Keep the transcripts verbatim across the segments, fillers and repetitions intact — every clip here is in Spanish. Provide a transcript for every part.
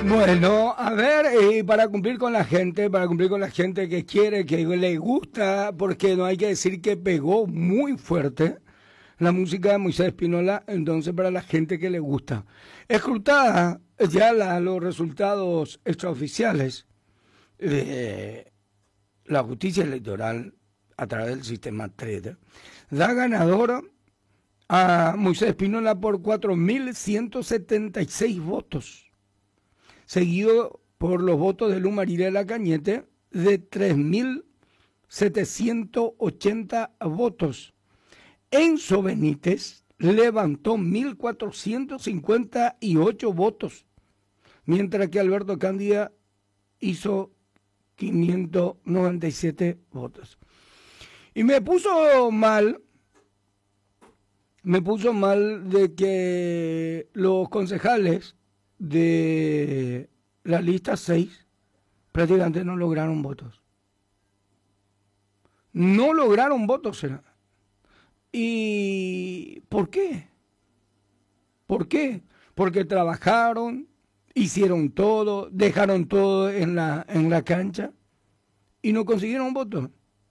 Bueno, a ver, y para cumplir con la gente, para cumplir con la gente que quiere, que le gusta, porque no hay que decir que pegó muy fuerte la música de Moisés Espínola, entonces para la gente que le gusta. Escrutada ya la, los resultados extraoficiales de la justicia electoral a través del sistema TRED, da ganador a Moisés Espínola por cuatro mil ciento setenta y seis votos, seguido por los votos de Luz Marilena Cañete de tres mil setecientos ochenta votos. Enzo Benítez levantó mil cuatrocientos cincuenta y ocho votos, mientras que Alberto Cándida hizo quinientos noventa y siete votos. Y me puso mal, me puso mal de que los concejales de la lista seis prácticamente no lograron votos. No lograron votos, será. ¿Y por qué? ¿Por qué? Porque trabajaron, hicieron todo, dejaron todo en la, en la cancha y no consiguieron votos.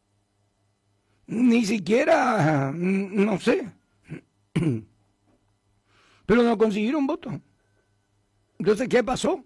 Ni siquiera, no sé, pero no consiguieron votos. Entonces, ¿qué pasó?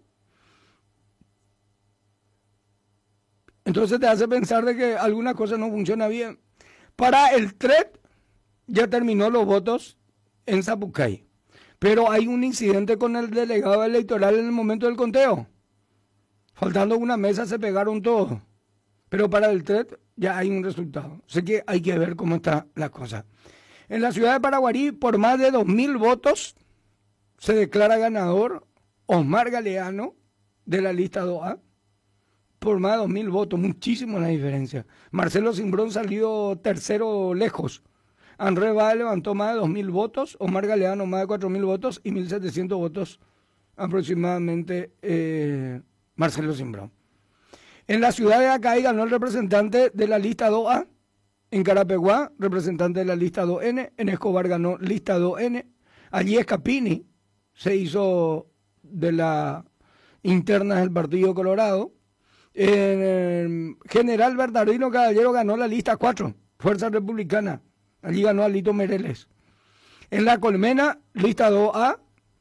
Entonces te hace pensar de que alguna cosa no funciona bien. Para el TRED ya terminó los votos en Zapucay, pero hay un incidente con el delegado electoral en el momento del conteo. Faltando una mesa se pegaron todos, pero para el TRED ya hay un resultado. Así que hay que ver cómo está la cosa. En la ciudad de Paraguarí, por más de dos mil votos, se declara ganador Osmar Galeano de la lista dos A. Por más de dos mil votos, muchísimo la diferencia. Marcelo Cimbrón salió tercero lejos. Andrés Báez levantó más de dos mil votos, Osmar Galeano más de cuatro mil votos y mil setecientos votos aproximadamente eh, Marcelo Cimbrón. En la ciudad de Acay ganó el representante de la lista dos A. En Carapeguá, representante de la lista dos N. En Escobar ganó lista dos N. Allí Escapini se hizo de la interna del Partido Colorado. En General Bernardino Caballero ganó la lista cuatro, Fuerza Republicana. Allí ganó Alito Mereles. En La Colmena, lista dos A,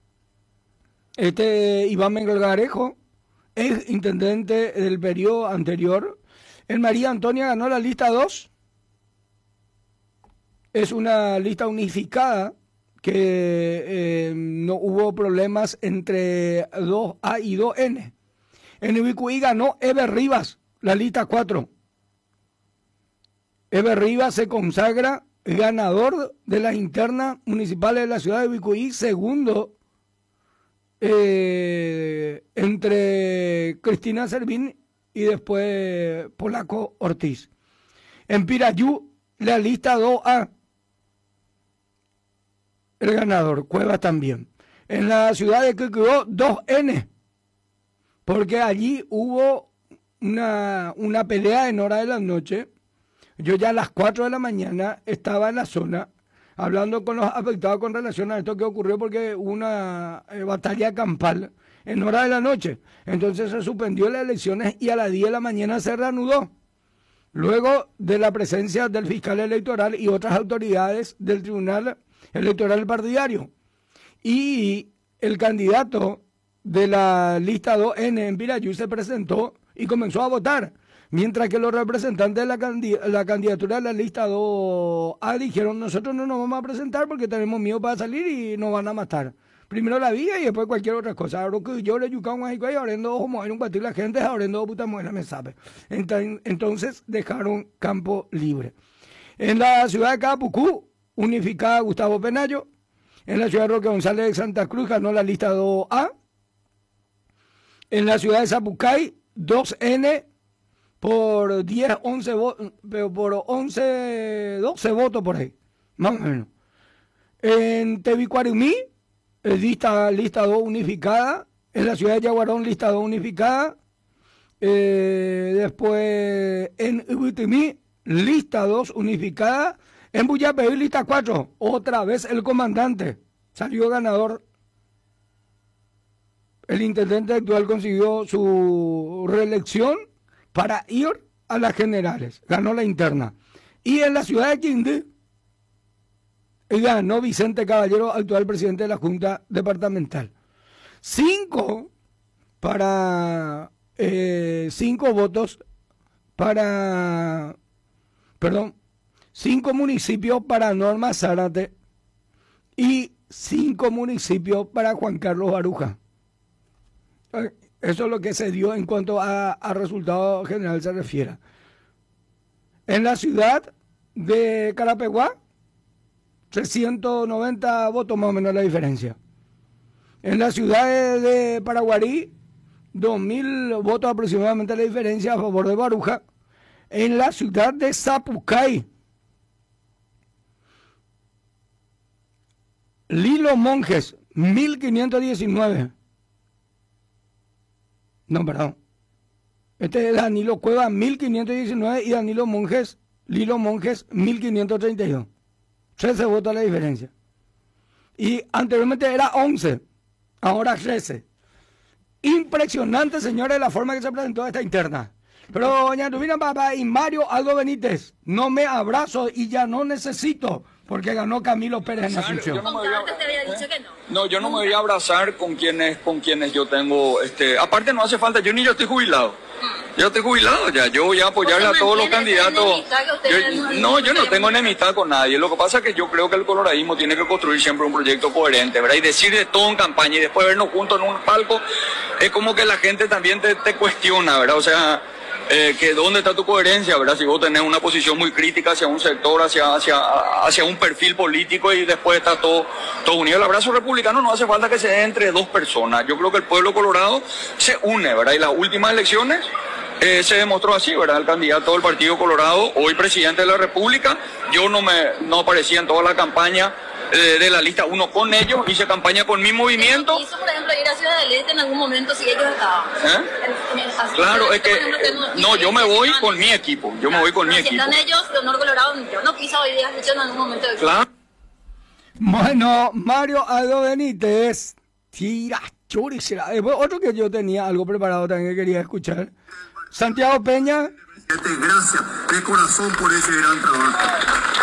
este Iván Melgarejo, ex intendente del periodo anterior. En María Antonia ganó la lista dos. Es una lista unificada que eh, no hubo problemas entre dos A y dos N. En Ibicuí ganó Eber Rivas, la lista cuatro. Eber Rivas se consagra ganador de las internas municipales de la ciudad de Ibicuí, segundo eh, entre Cristina Servín y después Polaco Ortiz. En Pirayú, la lista dos A, el ganador, Cuevas también. En la ciudad de Quequegó, dos N, porque allí hubo una, una pelea en hora de la noche. Yo ya a las cuatro de la mañana estaba en la zona hablando con los afectados con relación a esto que ocurrió, porque hubo una eh, batalla campal en hora de la noche. Entonces se suspendió las elecciones y a las diez de la mañana se reanudó. Luego de la presencia del fiscal electoral y otras autoridades del Tribunal Electoral Partidario. Y el candidato de la lista dos N en Pirayú se presentó y comenzó a votar, mientras que los representantes de la, candid la candidatura de la lista dos A dijeron: nosotros no nos vamos a presentar porque tenemos miedo para salir y nos van a matar. Primero la vida y después cualquier otra cosa. Ahora que yo le yucaba un México y ahora no vamos a un cuatil la gente, ahora no puta mujer me sabe. Entonces dejaron campo libre. En la ciudad de Capucú, unificada Gustavo Penayo. En la ciudad de Roque González de Santa Cruz ganó la lista dos A. En la ciudad de Zapucay, dos N por diez, once votos, por once, doce votos por ahí, más o menos. En Tebicuarimí, lista, lista dos unificada. En la ciudad de Yaguarón, lista dos unificada. Eh, después en Ubitimí, lista dos unificada. En Buyapeví, lista cuatro. Otra vez el comandante salió ganador. el intendente actual consiguió su reelección para ir a las generales. Ganó la interna. Y en la ciudad de Quindío ganó Vicente Caballero, actual presidente de la Junta Departamental. Cinco para... Eh, cinco votos para... Perdón. Cinco municipios para Norma Zárate y cinco municipios para Juan Carlos Baruja. Eso es lo que se dio en cuanto a, a resultado general se refiere. En la ciudad de Carapeguá, trescientos noventa votos más o menos la diferencia. En la ciudad de, de Paraguarí, dos mil votos aproximadamente la diferencia a favor de Baruja. En la ciudad de Zapucay, Lilo Monjes, mil quinientos diecinueve. No, perdón. Este es Danilo Cueva, mil quinientos diecinueve, y Danilo Monjes, Lilo Monjes, mil quinientos treinta y dos. trece votos la diferencia. Y anteriormente era once, ahora trece. Impresionante, señores, la forma que se presentó esta interna. Pero doña Rubina Papá y Mario Aldo Benítez, no me abrazo y ya no necesito, porque ganó Camilo Pérez en Asunción. Yo no, me voy a, no, yo no me voy a abrazar con quienes, con quienes yo tengo, este, aparte no hace falta, yo ni yo estoy jubilado. Yo estoy jubilado ya, yo voy a apoyarle a todos los candidatos. Yo, no, yo no tengo enemistad con nadie. Lo que pasa es que yo creo que el coloradismo tiene que construir siempre un proyecto coherente, ¿verdad? Y decir de todo en campaña y después vernos juntos en un palco, es como que la gente también te, te cuestiona, ¿verdad? O sea, eh, que dónde está tu coherencia, ¿verdad? Si vos tenés una posición muy crítica hacia un sector, hacia, hacia, hacia un perfil político y después está todo, todo unido. El abrazo republicano no hace falta que se dé entre dos personas. Yo creo que el pueblo colorado se une, ¿verdad? Y las últimas elecciones Eh, se demostró así, ¿verdad? El candidato del Partido Colorado, hoy presidente de la República, yo no me no aparecía en toda la campaña eh, de la lista uno con ellos, hice campaña con mi movimiento. ¿Hizo, por ejemplo, ir a Ciudad del Este en algún momento si ellos estaban? ¿Eh? En, en, así, claro, es que, ejemplo, que no, no, yo me voy con mi equipo, yo me voy con mi si equipo. están ellos, de Honor Colorado, yo no quise hoy día, dicho en algún momento. De claro. Bueno, Mario Aldo Benítez, tira, churi, será. Otro que yo tenía algo preparado también que quería escuchar. Santiago Peña. Gracias de corazón por ese gran trabajo.